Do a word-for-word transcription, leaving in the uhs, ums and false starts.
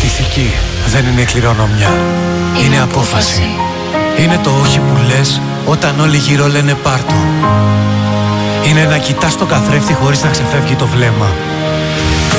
ηθική, δεν είναι κληρονομιά. Είναι, είναι απόφαση. Είναι το όχι που λες όταν όλοι γύρω λένε πάρτο. Είναι να κοιτάς το καθρέφτη χωρίς να ξεφεύγει το βλέμμα.